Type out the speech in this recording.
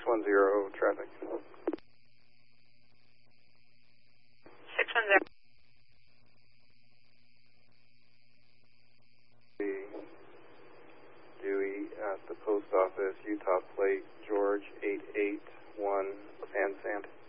610 traffic. 610. Dewey at the post office, Utah plate, George 881, San Sand.